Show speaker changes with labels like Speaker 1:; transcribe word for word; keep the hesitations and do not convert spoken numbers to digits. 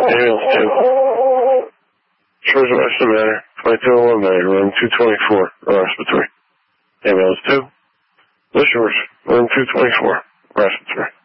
Speaker 1: Ambulance two. Shores of Western Manor, twenty-two oh one Manor, room two twenty-four, respiratory. Ambulance two. The Shores, room two twenty-four, respiratory.